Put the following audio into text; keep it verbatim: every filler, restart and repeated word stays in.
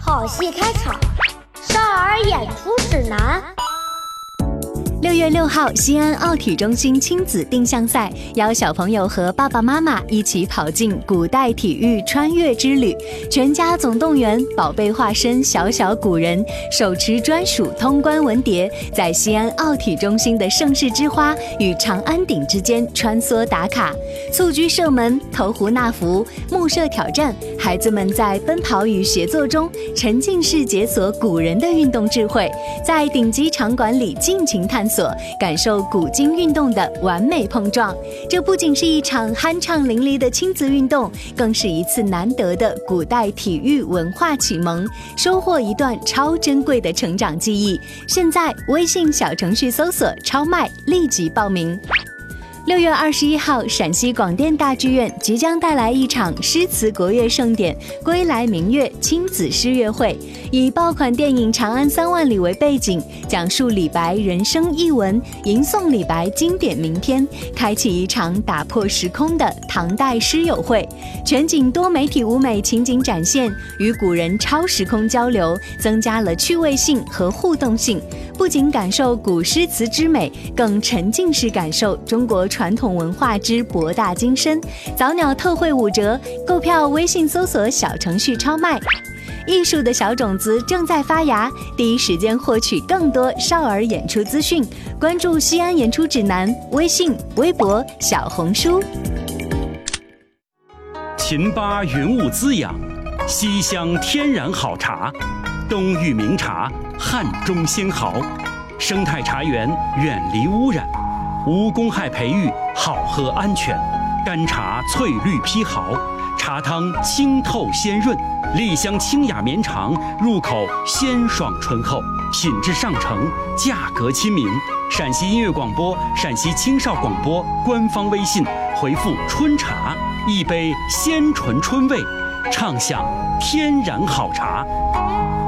好戏开场，少儿演出指南。 六月六号，西安奥体中心亲子定向赛邀小朋友和爸爸妈妈一起跑进古代体育穿越之旅，全家总动员，宝贝化身小小古人，手持专属通关文牒，在西安奥体中心的盛世之花与长安顶之间穿梭打卡，蹴鞠射门、投壶纳福、木射挑战，孩子们在奔跑与协作中沉浸式解锁古人的运动智慧，在顶级场馆里尽情探索，感受古今运动的完美碰撞。这不仅是一场酣畅淋漓的亲子运动，更是一次难得的古代体育文化启蒙，收获一段超珍贵的成长记忆。现在微信小程序搜索超麦，立即报名。六月二十一号，陕西广电大剧院即将带来一场诗词国乐盛典——归来明月亲子诗乐会，以爆款电影《长安三万里》为背景，讲述李白人生译文，吟诵李白经典名篇，开启一场打破时空的唐代诗友会。全景多媒体舞美情景展现，与古人超时空交流，增加了趣味性和互动性。不仅感受古诗词之美，更沉浸式感受中国传统文化之博大精深。早鸟特惠五折，购票微信搜索小程序超麦。艺术的小种子正在发芽，第一时间获取更多少儿演出资讯，关注西安演出指南微信、微博、小红书。 秦巴云雾滋养，西乡天然好茶，东域名茶，汉中鲜毫，生态茶园远离污染，无公害培育，好喝安全，干茶翠绿披毫，茶汤清透鲜润，丽香清雅绵长，入口鲜爽醇厚，品质上乘，价格亲民。陕西音乐广播、陕西青少广播官方微信回复春茶，一杯鲜醇春味，畅享天然好茶。